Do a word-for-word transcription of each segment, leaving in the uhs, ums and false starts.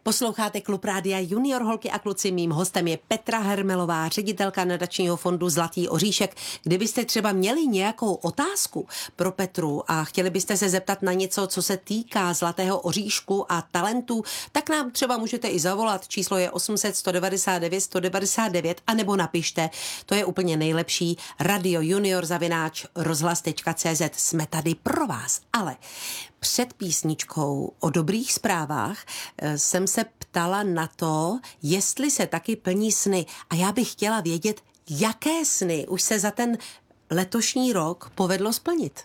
Posloucháte Klub Rádia Junior, holky a kluci. Mým hostem je Petra Hermelová, ředitelka nadačního fondu Zlatý oříšek. Kdybyste třeba měli nějakou otázku pro Petru a chtěli byste se zeptat na něco, co se týká Zlatého oříšku a talentů, tak nám třeba můžete i zavolat. Číslo je osm set, sto devadesát devět, sto devadesát devět, anebo napište. To je úplně nejlepší. Radio Junior zavináč rozhlas tečka cé zet. Jsme tady pro vás. Ale před písničkou o dobrých zprávách jsem se ptala na to, jestli se taky plní sny. A já bych chtěla vědět, jaké sny už se za ten letošní rok povedlo splnit.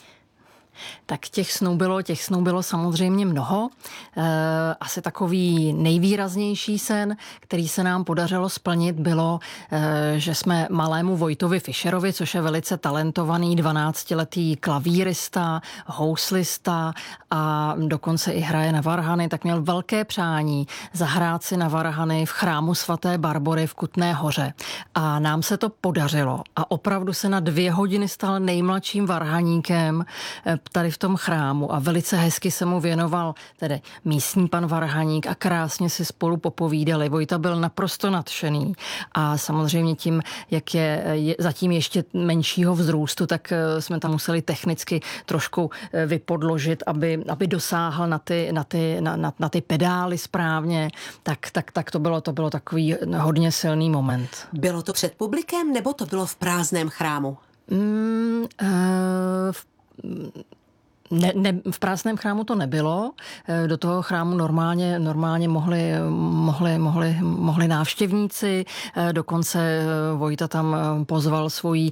Tak těch snů bylo, těch snů bylo samozřejmě mnoho. E, asi takový nejvýraznější sen, který se nám podařilo splnit, bylo, e, že jsme malému Vojtovi Fischerovi, což je velice talentovaný dvanáctiletý klavírista, houslista a dokonce i hraje na varhany, tak měl velké přání zahrát si na varhany v chrámu svaté Barbory v Kutné Hoře. A nám se to podařilo a opravdu se na dvě hodiny stal nejmladším varhaníkem tady v tom chrámu a velice hezky se mu věnoval tedy místní pan varhaník a krásně si spolu popovídali. Vojta byl naprosto nadšený a samozřejmě tím, jak je, je zatím ještě menšího vzrůstu, tak jsme tam museli technicky trošku vypodložit, aby, aby dosáhl na ty, na ty, na, na, na ty pedály správně, tak, tak, tak to bylo, to bylo takový hodně silný moment. Bylo to před publikem nebo to bylo v prázdném chrámu? Mm, uh, v Ne, ne, v prázdném chrámu to nebylo. Do toho chrámu normálně, normálně mohli, mohli, mohli, mohli návštěvníci. Dokonce Vojta tam pozval svoji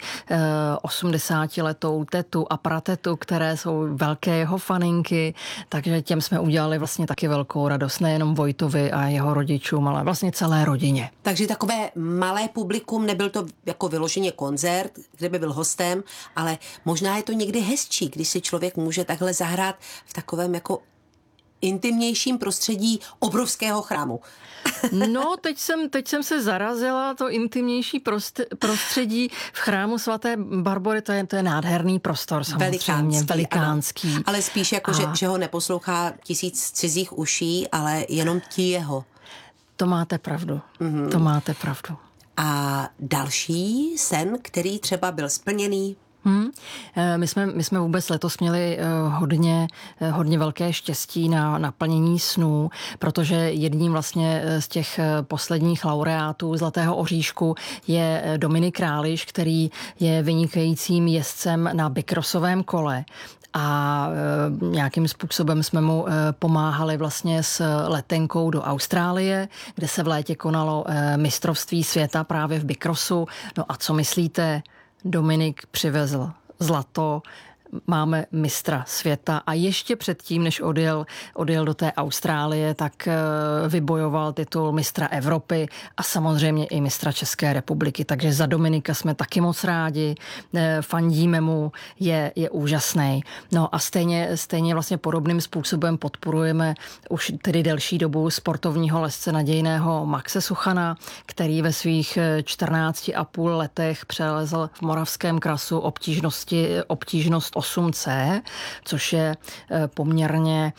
osmdesátiletou tetu a pratetu, které jsou velké jeho faninky. Takže těm jsme udělali vlastně taky velkou radost. Nejenom Vojtovi a jeho rodičům, ale vlastně celé rodině. Takže takové malé publikum, nebyl to jako vyloženě koncert, kde by byl hostem, ale možná je to někdy hezčí, když si člověk může takhle zahrát v takovém jako intimnějším prostředí obrovského chrámu. No, teď jsem, teď jsem se zarazila, to intimnější prostředí v chrámu svaté Barbory, to je, to je nádherný prostor samozřejmě, velikánský. velikánský. Ale spíš jako, a... že, že ho neposlouchá tisíc cizích uší, ale jenom ti jeho. To máte pravdu, mm-hmm. to máte pravdu. A další sen, který třeba byl splněný? Hmm. My jsme, my jsme vůbec letos měli hodně, hodně velké štěstí na naplnění snů, protože jedním vlastně z těch posledních laureátů Zlatého oříšku je Dominik Králiš, který je vynikajícím jezdcem na bicrossovém kole. A e, nějakým způsobem jsme mu e, pomáhali vlastně s letenkou do Austrálie, kde se v létě konalo e, mistrovství světa právě v bicrossu. No a co myslíte? Dominik přivezl zlato, máme mistra světa a ještě předtím, než odjel, odjel do té Austrálie, tak vybojoval titul mistra Evropy a samozřejmě i mistra České republiky. Takže za Dominika jsme taky moc rádi, fandíme mu, je, je úžasný. No a stejně, stejně vlastně podobným způsobem podporujeme už tedy delší dobu sportovního lezce nadějného Maxe Suchana, který ve svých čtrnácti a půl letech přelezl v Moravském krasu obtížnosti, obtížnost osm cé, což je poměrně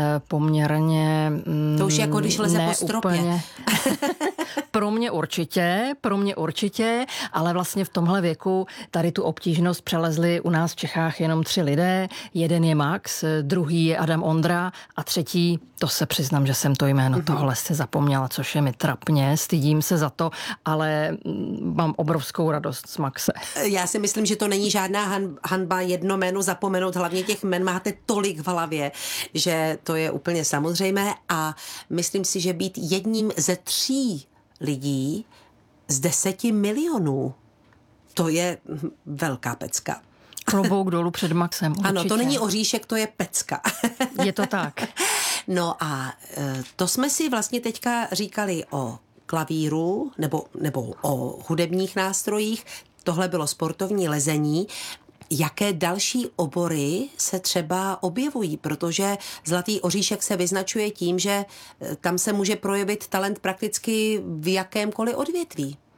poměrně to už jako když leze po stropě. Pro mě určitě, pro mě určitě, ale vlastně v tomhle věku tady tu obtížnost přelezli u nás v Čechách jenom tři lidé. Jeden je Max, druhý je Adam Ondra a třetí, to se přiznám, že jsem to jméno mm-hmm. tohle jste zapomněla, což je mi trapně, stydím se za to, ale mám obrovskou radost z Maxe. Já si myslím, že to není žádná han- hanba jedno jméno zapomenout, hlavně těch jmen máte tolik v hlavě, že to je úplně samozřejmé a myslím si, že být jedním ze tří lidí z deseti milionů, to je velká pecka. Klobouk dolů před Maxem, určitě. Ano, to není oříšek, to je pecka. Je to tak. No a to jsme si vlastně teďka říkali o klavíru nebo, nebo o hudebních nástrojích. Tohle bylo sportovní lezení. Jaké další obory se třeba objevují, protože Zlatý oříšek se vyznačuje tím, že tam se může projevit talent prakticky v jakémkoliv odvětví.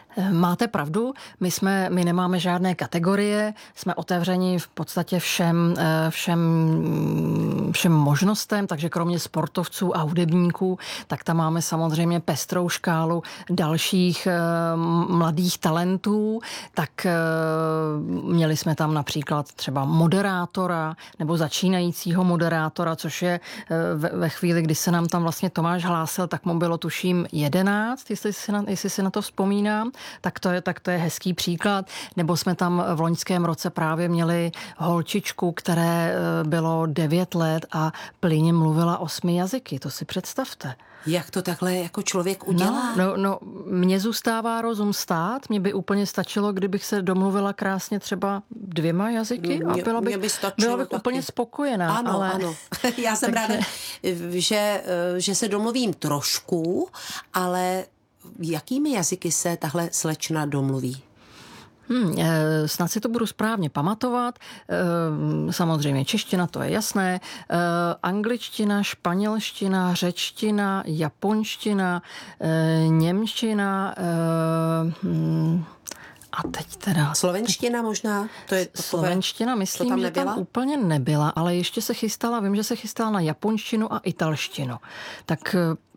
Máte pravdu, my, jsme, my nemáme žádné kategorie, jsme otevřeni v podstatě všem, všem, všem možnostem, takže kromě sportovců a hudebníků, tak tam máme samozřejmě pestrou škálu dalších mladých talentů, tak měli jsme tam například třeba moderátora nebo začínajícího moderátora, což je ve, ve chvíli, kdy se nám tam vlastně Tomáš hlásil, tak mu bylo tuším jedenáct, jestli si na, jestli si na to vzpomínám. Tak to, je, tak to je hezký příklad. Nebo jsme tam v loňském roce právě měli holčičku, které bylo devět let a plynně mluvila osmi jazyky. To si představte. Jak to takhle jako člověk udělá? No, no, no, mně zůstává rozum stát. Mně by úplně stačilo, kdybych se domluvila krásně třeba dvěma jazyky a byla bych, by byla bych úplně spokojená. Ano, ale... ano. Já jsem Takže... ráda, že, že se domluvím trošku, ale jakými jazyky se tahle slečna domluví? Hmm, snad si to budu správně pamatovat. Samozřejmě čeština, to je jasné. Angličtina, španělština, řečtina, japonština, němčina. A teď teda... Slovenština možná? To je takové, Slovenština, myslím, to tam že tam úplně nebyla, ale ještě se chystala, vím, že se chystala na japonštinu a italštinu. Tak...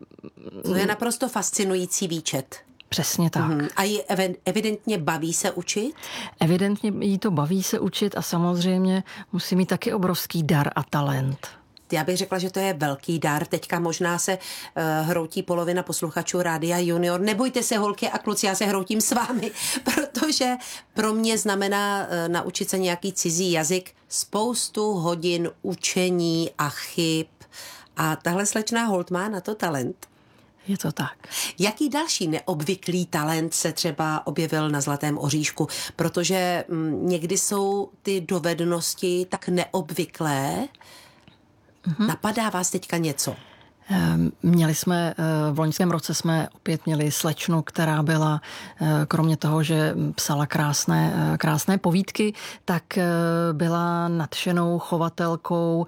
To je naprosto fascinující výčet. Přesně tak. Mm, a ji evidentně baví se učit? Evidentně jí to baví se učit a samozřejmě musí mít taky obrovský dar a talent. Já bych řekla, že to je velký dar. Teďka možná se uh, hroutí polovina posluchačů Rádia Junior. Nebojte se, holky a kluci, já se hroutím s vámi, protože pro mě znamená uh, naučit se nějaký cizí jazyk spoustu hodin učení a chyb. A tahle slečná holt má na to talent. Je to tak. Jaký další neobvyklý talent se třeba objevil na Zlatém oříšku? Protože m, někdy jsou ty dovednosti tak neobvyklé. Mm-hmm. Napadá vás teďka něco? Měli jsme, v loňském roce jsme opět měli slečnu, která byla, kromě toho, že psala krásné, krásné povídky, tak byla nadšenou chovatelkou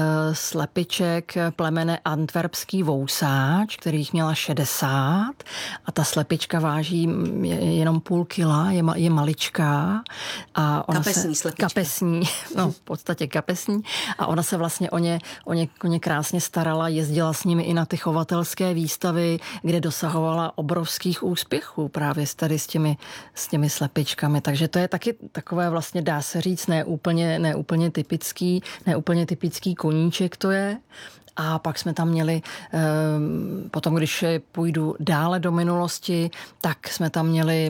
slepiček plemene Antwerpský vousáč, kterých měla šedesát a ta slepička váží jenom půl kila, je, je maličká. A ona kapesní se, slepička. Kapesní, no v podstatě kapesní. A ona se vlastně o ně, o ně, o ně krásně starala, jezdila s nimi i na ty chovatelské výstavy, kde dosahovala obrovských úspěchů právě tady s těmi, s těmi slepičkami. Takže to je taky takové vlastně, dá se říct, neúplně, neúplně typický, neúplně typický koníček to je. A pak jsme tam měli, potom když půjdu dále do minulosti, tak jsme tam měli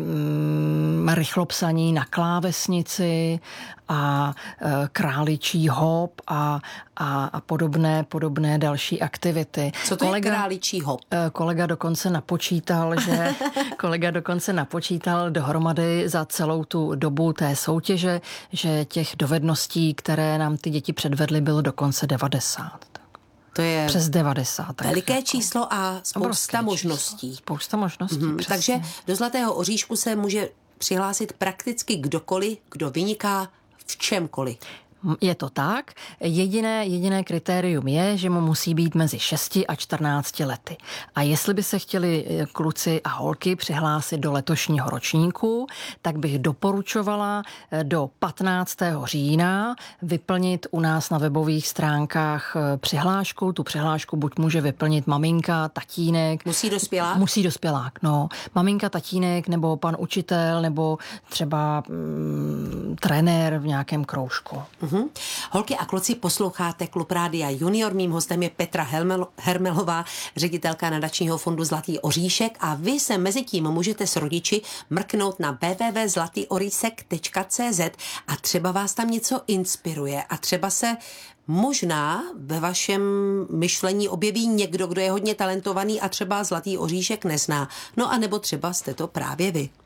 rychlopsaní na klávesnici a králičí hop a, a, a podobné, podobné další aktivity. Co to kolega, je králičí hop? Kolega dokonce napočítal, že kolega dokonce napočítal dohromady za celou tu dobu té soutěže, že těch dovedností, které nám ty děti předvedly, bylo dokonce devadesát. To je přes devadesát. Veliké jako číslo a spousta možností. Číslo. Spousta možností, mm-hmm. Takže do Zlatého oříšku se může přihlásit prakticky kdokoliv, kdo vyniká v čemkoliv. Je to tak. Jediné, jediné kritérium je, že mu musí být mezi šesti a čtrnácti lety. A jestli by se chtěli kluci a holky přihlásit do letošního ročníku, tak bych doporučovala do patnáctého října vyplnit u nás na webových stránkách přihlášku. Tu přihlášku buď může vyplnit maminka, tatínek. Musí dospělák? Musí dospělák, no. Maminka, tatínek, nebo pan učitel, nebo třeba mm, trenér v nějakém kroužku. Uhum. Holky a kluci, posloucháte Klub Rádia Junior. Mým hostem je Petra Hermel, Hermelová, ředitelka nadačního fondu Zlatý oříšek a vy se mezi tím můžete s rodiči mrknout na w w w tečka zlatý oříšek tečka c z a třeba vás tam něco inspiruje a třeba se možná ve vašem myšlení objeví někdo, kdo je hodně talentovaný a třeba Zlatý oříšek nezná. No a nebo třeba jste to právě vy.